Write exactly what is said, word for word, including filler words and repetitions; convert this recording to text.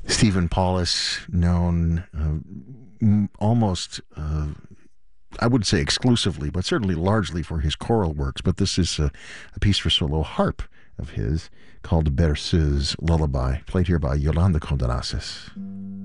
Stephen Paulus, known uh, m- almost, uh, I would say exclusively, but certainly largely for his choral works. But this is a, a piece for solo harp of his called Berceuse Lullaby, played here by Yolanda Condaraces.